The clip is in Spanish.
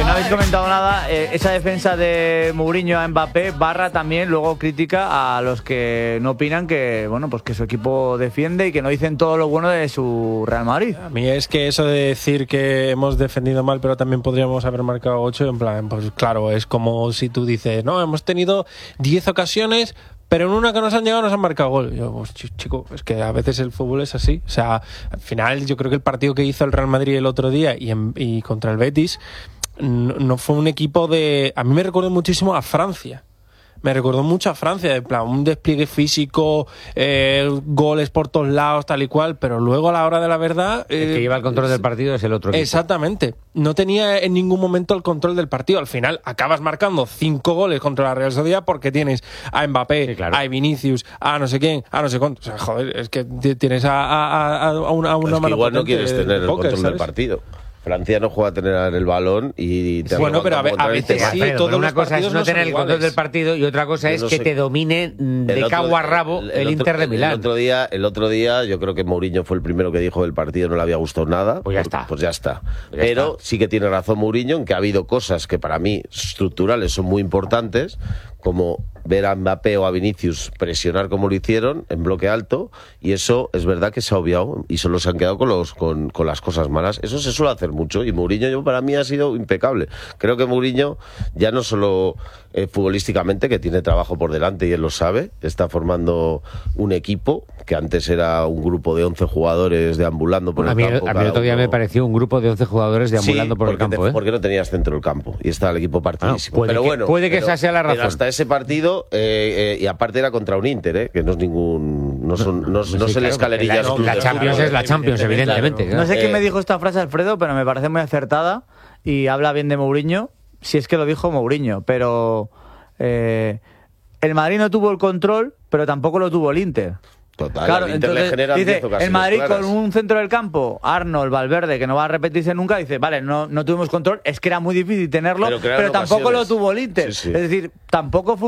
no habéis comentado nada, esa defensa de Mourinho a Mbappé barra también luego crítica a los que no opinan que, bueno, pues que su equipo defiende y que no dicen todo lo bueno de su Real Madrid. A mí es que eso de decir que hemos defendido mal pero también podríamos haber marcado 8, en plan, pues claro, es como si tú dices, no, hemos tenido 10 ocasiones pero en una que nos han llegado nos han marcado gol. Yo, pues, chico, es que a veces el fútbol es así. O sea, al final yo creo que el partido que hizo el Real Madrid el otro día y contra el Betis no fue un equipo de... A mí me recordó muchísimo a Francia. Me recordó mucho a Francia, en plan, un despliegue físico, goles por todos lados, tal y cual, pero luego a la hora de la verdad... el que lleva el control del partido es el otro equipo. Exactamente. No tenía en ningún momento el control del partido. Al final acabas marcando 5 goles contra la Real Sociedad porque tienes a Mbappé, sí, claro, a Vinicius, a no sé quién, a no sé cuánto. O sea, joder, es que tienes a una es que igual no quieres tener el póker, control del partido. Francia no juega a tener el balón y te bueno, pero a veces sí, Alfredo, una cosa es no tener el control del partido y otra cosa es que te domine de cabo a rabo el Inter de Milán. El otro día yo creo que Mourinho fue el primero que dijo que el partido no le había gustado nada. Pues ya está. Pues ya está. Pero sí que tiene razón Mourinho en que ha habido cosas que para mí estructurales son muy importantes, como ver a Mbappé o a Vinicius presionar como lo hicieron en bloque alto, y eso es verdad que se ha obviado y solo se han quedado con las cosas malas. Eso se suele hacer mucho y Mourinho para mí ha sido impecable. Creo que Mourinho ya no solo futbolísticamente, que tiene trabajo por delante y él lo sabe, está formando un equipo que antes era un grupo de 11 jugadores deambulando por el campo. A mí el otro día me pareció un grupo de 11 jugadores deambulando por el campo. Porque no tenías centro del campo y está el equipo partidísimo. Puede que esa sea la razón. Pero hasta ese partido, y aparte era contra un Inter, que no es ningún... No son escalerillas. La Champions es la Champions, evidentemente. Claro. No sé quién me dijo esta frase, Alfredo, pero me parece muy acertada y habla bien de Mourinho, si es que lo dijo Mourinho, pero el Madrid no tuvo el control, pero tampoco lo tuvo el Inter. Total, claro, el Inter le generan 10 ocasiones el Madrid claras. con un centro del campo, Arnold, Valverde, que no va a repetirse nunca, dice, vale, no tuvimos control, es que era muy difícil tenerlo, pero tampoco lo tuvo el Inter. Sí. Es decir, tampoco fue